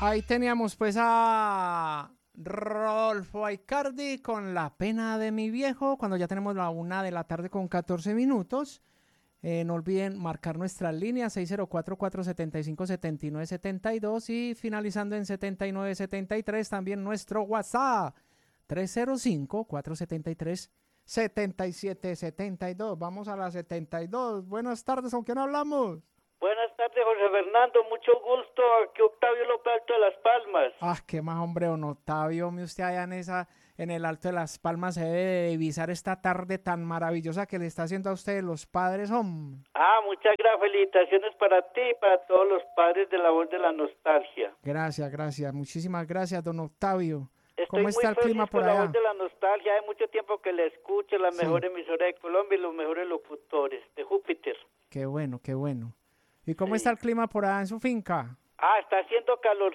Ahí teníamos pues a Rodolfo Aicardi con La pena de mi viejo, cuando ya tenemos la 1:00 p.m. con 14 minutos. No olviden marcar nuestras líneas 604-475-7972 y finalizando en 7973 también nuestro WhatsApp 305-473-7772. Vamos a la 72. Buenas tardes, ¿con quién hablamos? Buenas tardes, José Fernando, mucho gusto. Aquí Octavio López Alto de Las Palmas. Qué más, hombre, don Octavio, usted allá en el Alto de Las Palmas se debe de divisar esta tarde tan maravillosa que le está haciendo a ustedes los padres, hombre. Muchas gracias, felicitaciones para ti y para todos los padres de La Voz de la Nostalgia. Gracias, muchísimas gracias, don Octavio. ¿Cómo está el clima por allá? La Voz de la Nostalgia, hay mucho tiempo que le escucho, la mejor emisora de Colombia y los mejores locutores de Júpiter. Qué bueno. ¿Y cómo está el clima por allá en su finca? Está haciendo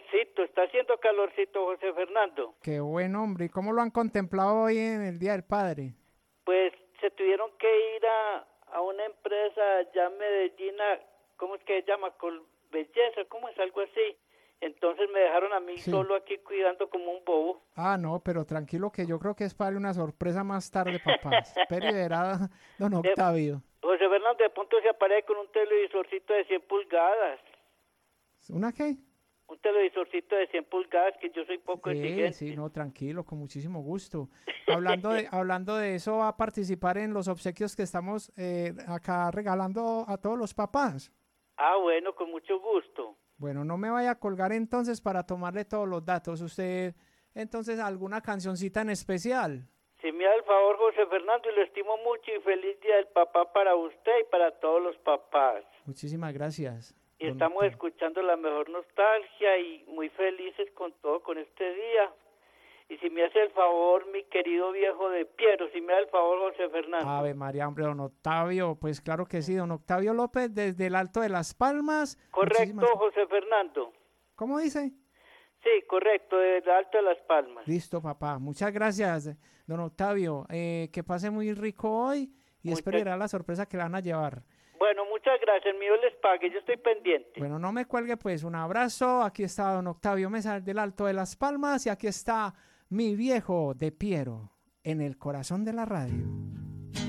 calorcito, José Fernando. Qué bueno, hombre. ¿Y cómo lo han contemplado hoy en el Día del Padre? Pues se tuvieron que ir a una empresa allá en Medellín, ¿cómo es que se llama? Con belleza, ¿cómo es? Algo así. Entonces me dejaron a mí solo aquí cuidando como un bobo. No, pero tranquilo que yo creo que es para darle una sorpresa más tarde, papá. Espere y verá, don Octavio. José Fernando, de pronto se aparece con un televisorcito de 100 pulgadas. ¿Una qué? Un televisorcito de 100 pulgadas, que yo soy poco exigente. Sí, no, tranquilo, con muchísimo gusto. Hablando de eso, ¿va a participar en los obsequios que estamos acá regalando a todos los papás? Bueno, con mucho gusto. Bueno, no me vaya a colgar entonces para tomarle todos los datos. ¿Usted, entonces, alguna cancioncita en especial? Si me da el favor, José Fernando, y lo estimo mucho, y feliz Día del Papá para usted y para todos los papás. Muchísimas gracias. Y estamos escuchando la mejor nostalgia y muy felices con este día. Y si me hace el favor, mi querido viejo de Piero, si me da el favor, José Fernando. Ave María, hombre, don Octavio, pues claro que sí, don Octavio López, desde el Alto de Las Palmas. Correcto, José Fernando. ¿Cómo dice? Sí, correcto, desde el Alto de Las Palmas. Listo, papá, muchas gracias, don Octavio, que pase muy rico hoy y esperará la sorpresa que le van a llevar. Bueno, muchas gracias, mío les pague, yo estoy pendiente. Bueno, no me cuelgue pues, un abrazo, aquí está don Octavio Mesa del Alto de Las Palmas y aquí está mi viejo de Piero en el corazón de la radio.